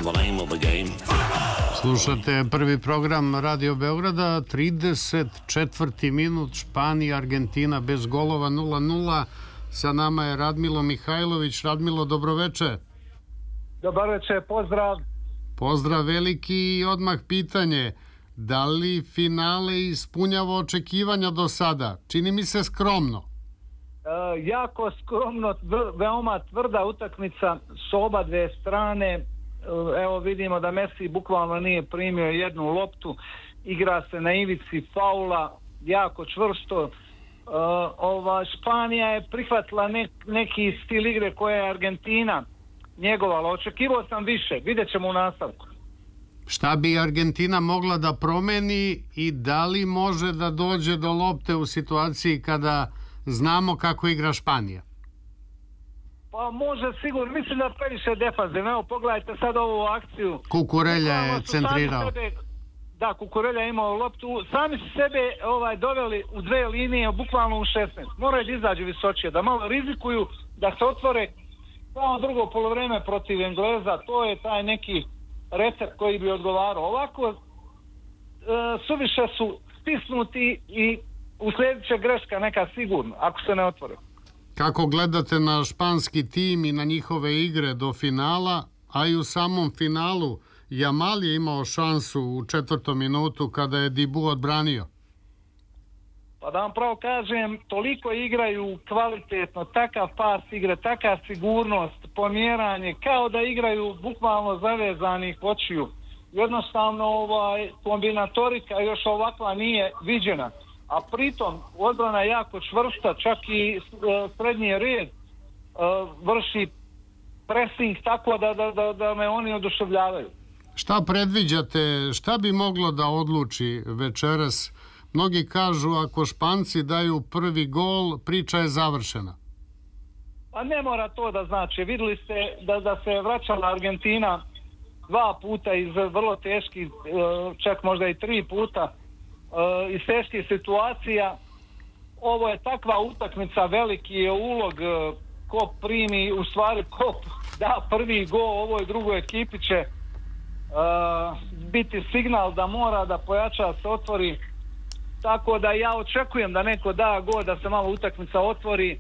The name of the game. Slušate prvi program Radio Beograda, 34. minut, Španija, Argentina bez golova 0-0. Sa nama je Radmilo Mihajlović. Radmilo, dobroveče. Dobar večer, pozdrav. Pozdrav veliki i odmah pitanje. Da li finale ispunjava očekivanja do sada? Čini mi se skromno. Jako skromno, veoma tvrda utakmica s oba dve strane. Evo vidimo da Messi bukvalno nije primio jednu loptu, igra se na ivici faula, jako čvrsto. Španija je prihvatila neki stil igre koje je Argentina njegovala. Očekivao sam više, vidjet ćemo u nastavku. Šta bi Argentina mogla da promeni i da li može da dođe do lopte u situaciji kada znamo kako igra Španija? Pa može sigurno, mislim da previše defanzivno. Evo pogledajte sad ovu akciju. Kukurelja je centrirao. Da, Kukurelja je imao loptu. Sami su sebe doveli u dve linije, bukvalno u 16. Moraju da izađu visočije, da malo rizikuju, da se otvore. Samo drugo polovreme protiv Engleza, to je taj neki recept koji bi odgovarao. Ovako, suviše su stisnuti i uslijedit će greška neka sigurno, ako se ne otvore. Kako gledate na španski tim i na njihove igre do finala, a i u samom finalu Jamal je imao šansu u 4. minutu kada je Dibu odbranio? Pa da vam pravo kažem, toliko igraju kvalitetno, takav pas igre, takav sigurnost, pomjeranje, kao da igraju bukvalno zavezanih očiju. Jednostavno kombinatorika još ovakva nije viđena. A pritom odbrana je jako čvrsta, čak i srednji red vrši pressing tako da me oni oduševljavaju. Šta predviđate, šta bi moglo da odluči večeras? Mnogi kažu ako Španci daju prvi gol, priča je završena. Pa ne mora to da znači. Vidjeli ste da se vraćala Argentina 2 puta iz vrlo teških, čak možda i 3 puta, iz teških situacija. Ovo je takva utakmica, veliki je ulog ko primi, u stvari ko da prvi gol ovoj drugoj ekipi će biti signal da mora da pojača, se otvori. Tako da ja očekujem da neko da gol, da se malo utakmica otvori.